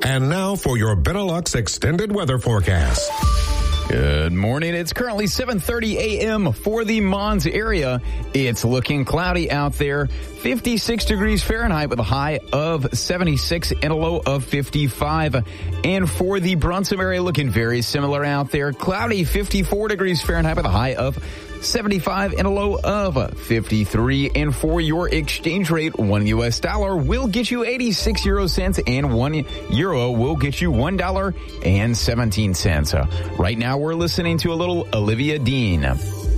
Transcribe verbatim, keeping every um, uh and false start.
And now for your Benelux extended weather forecast. Good morning. It's currently seven thirty a.m. for the Mons area. It's looking cloudy out there. fifty-six degrees Fahrenheit with a high of seventy-six and a low of fifty-five. And for the Brunson area, looking very similar out there. Cloudy, fifty-four degrees Fahrenheit with a high of seventy-five and a low of fifty-three. And for your exchange rate, one U S dollar will get you eighty-six euro cents and one euro will get you one dollar and seventeen cents. Uh, right now we're listening to a little Olivia Dean.